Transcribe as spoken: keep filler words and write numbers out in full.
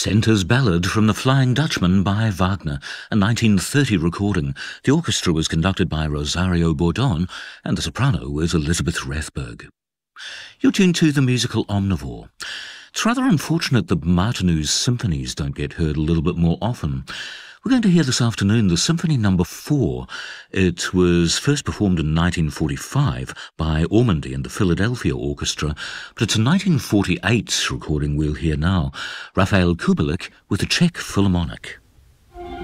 Centre's Ballad from The Flying Dutchman by Wagner, a nineteen thirty recording. The orchestra was conducted by Rosario Bourdon, and the soprano was Elizabeth Rathberg. You're tuned to The Musical Omnivore. It's rather unfortunate that Martinou's symphonies don't get heard a little bit more often. We're going to hear this afternoon the Symphony Number Four. It was first performed in nineteen forty-five by Ormandy and the Philadelphia Orchestra, but it's a nineteen forty-eight recording we'll hear now. Rafael Kubelik with the Czech Philharmonic.